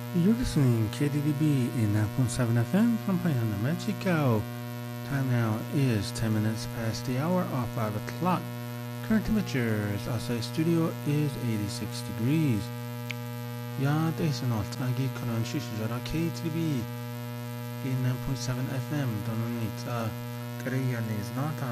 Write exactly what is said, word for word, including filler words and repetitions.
You're listening K D D B in nine point seven F M from Payana, Mexico. Time now is ten minutes past the hour of five o'clock. Current temperature outside studio is eighty-six degrees. Ja, deze nacht aangeet kan shisha K D D B in nine point seven F M. Dan niet. Korea is not